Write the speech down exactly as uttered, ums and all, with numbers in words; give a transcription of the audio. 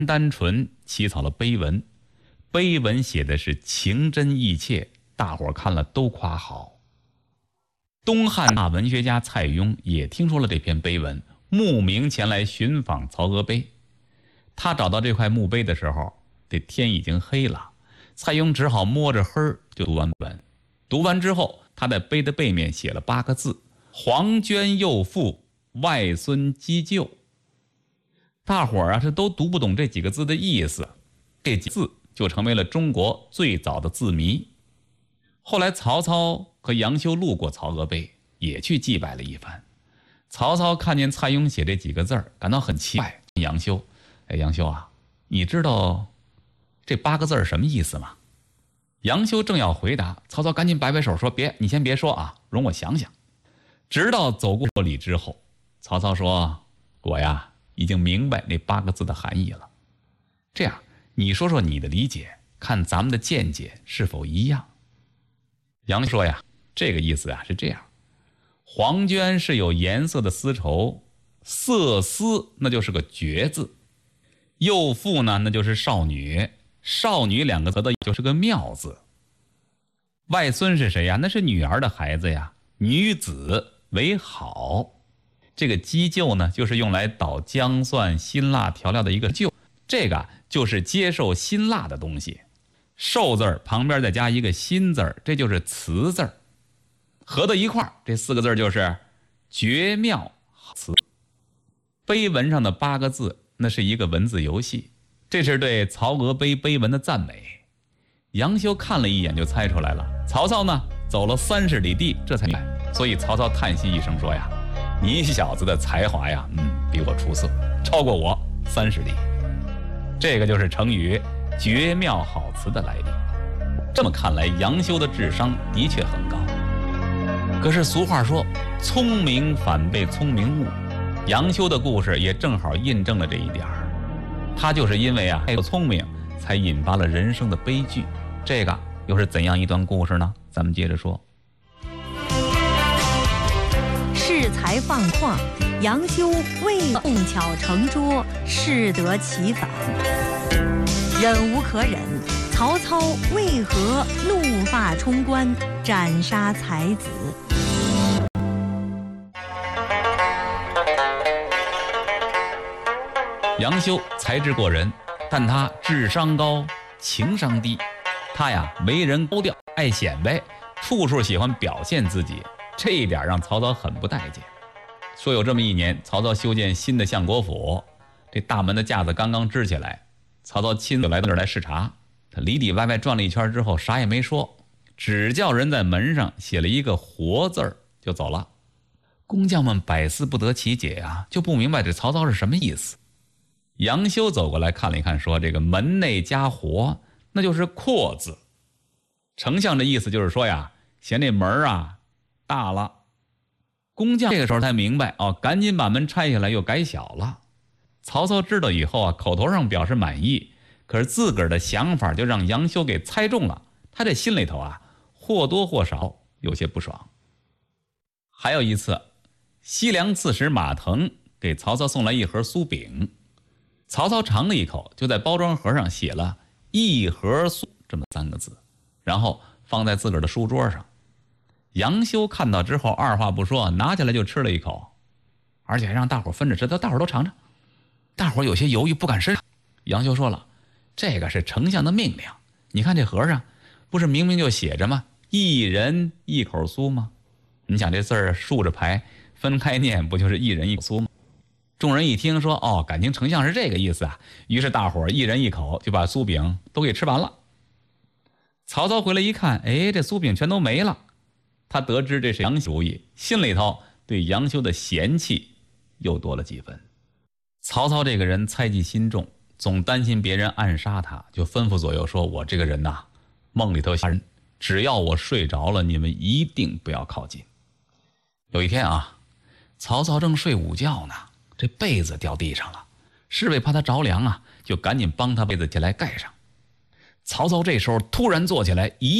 单纯起草了碑文，碑文写的是情真意切，大伙儿看了都夸好。东汉大文学家蔡邕也听说了这篇碑文，慕名前来寻访曹娥碑。他找到这块墓碑的时候，这天已经黑了，蔡邕只好摸着黑儿就读完文。读完之后，他在碑的背面写了八个字：黄捐幼妇，外孙积旧。大伙儿啊，这都读不懂这几个字的意思，这几个字就成为了中国最早的字谜。后来曹操和杨修路过曹娥碑，也去祭拜了一番。曹操看见蔡邕写这几个字儿，感到很奇怪。杨修，哎，杨修啊，你知道这八个字儿什么意思吗？杨修正要回答，曹操赶紧摆摆手说：“别，你先别说啊，容我想想。”直到走过里之后，曹操说：“我呀，已经明白那八个字的含义了。这样，你说说你的理解，看咱们的见解是否一样。”杨说呀，这个意思啊是这样：黄绢是有颜色的丝绸，色丝那就是个绝字，幼妇呢那就是少女，少女两个字的就是个妙字。外孙是谁呀？那是女儿的孩子呀，女子为好。这个鸡臼呢，就是用来捣姜蒜辛辣调料的一个臼，这个就是接受辛辣的东西。寿字儿旁边再加一个辛字儿，这就是词字儿，合到一块儿，这四个字就是绝妙好词。碑文上的八个字，那是一个文字游戏，这是对曹娥碑碑文的赞美。杨修看了一眼就猜出来了，曹操呢走了三十里地这才明白，所以曹操叹息一声说呀：“你小子的才华呀，嗯，比我出色，超过我三十里。”这个就是成语绝妙好词的来历。这么看来，杨修的智商的确很高。可是俗话说，聪明反被聪明误，杨修的故事也正好印证了这一点儿。他就是因为啊太过聪明，才引发了人生的悲剧。这个又是怎样一段故事呢？咱们接着说。 恃才放旷，杨修为弄巧成拙，适得其反。忍无可忍，曹操为何怒发冲冠，斩杀才子？ 杨修才智过人，但他智商高，情商低。他呀为人高调，爱显摆，处处喜欢表现自己，这一点让曹操很不待见。说有这么一年，曹操修建新的相国府，这大门的架子刚刚支起来，曹操亲自来到这儿来视察。他里里外外转了一圈之后，啥也没说，只叫人在门上写了一个活字儿就走了。工匠们百思不得其解啊，就不明白这曹操是什么意思。杨修走过来看了一看，说：“这个门内加活，那就是阔字。丞相的意思就是说呀，嫌这门啊大了。”工匠这个时候才明白哦，赶紧把门拆下来又改小了。曹操知道以后啊，口头上表示满意，可是自个儿的想法就让杨修给猜中了，他这心里头啊或多或少有些不爽。还有一次，西凉刺史马腾给曹操送来一盒酥饼，曹操尝了一口，就在包装盒上写了一盒酥这么三个字，然后放在自个儿的书桌上。杨修看到之后，二话不说，拿起来就吃了一口，而且还让大伙分着吃，大伙都尝尝。大伙有些犹豫，不敢伸。杨修说了：“这个是丞相的命令，你看这盒上不是明明就写着吗？一人一口酥吗？你想这字儿竖着排，分开念，不就是一人一口酥吗？”众人一听说，哦，感情丞相是这个意思啊，于是大伙一人一口就把酥饼都给吃完了。曹操回来一看，哎，这酥饼全都没了。他得知这是杨修主意，心里头对杨修的嫌弃又多了几分。曹操这个人猜忌心重，总担心别人暗杀他，就吩咐左右说：“我这个人呐，梦里头吓人，只要我睡着了，你们一定不要靠近。”有一天啊，曹操正睡午觉呢，这被子掉地上了，侍卫怕他着凉啊，就赶紧帮他被子起来盖上。曹操这时候突然坐起来，一